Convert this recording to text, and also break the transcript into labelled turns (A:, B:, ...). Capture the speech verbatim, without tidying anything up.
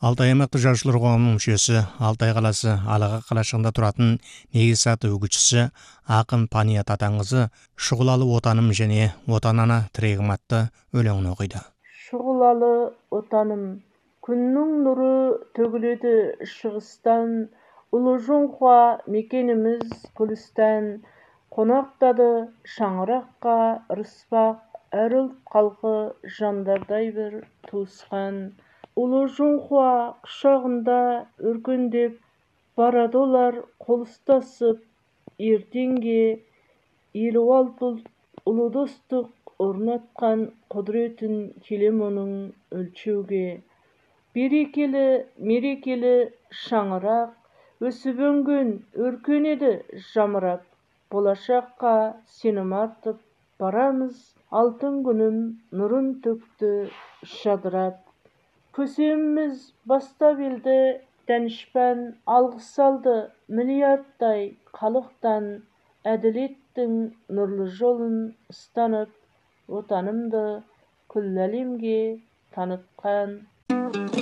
A: Алтай аймақты жазушылар қоғамының мүшесі, Алтай қаласы Алаға қалашығында тұратын негіз аты үгітшісі ақын Паният атаңызы «Шұғылалы отаным» және «Отан ана тірегім» атты өлеңін оқиды.
B: Шұғылалы отаным, күннің нұры төгіледі шығыстан, ұлы жоңға мекеніміз Гүлістан, қонақтады шаңыраққа ырыспақ әр ұлт халқы жандардай бір туысқан. Ұлы жоңға құшағында өркендеп барады олар қол ұстасып ертеңге, елу алты ұлт ұлы достық орнатқан құдіретін келем оның өлшеуге. Берекелі, мерекелі шаңырақ өсіп өнген өркен еді жамырап, болашаққа сенім артып барамыз, алтын күнім нұрын төкті жадырап. Көсеміміз бастап елді данышпан алғыс алды миллиардтай халықтан, әділеттің нұрлы жолын ұстанып, отанымды күллі әлемге танытқан.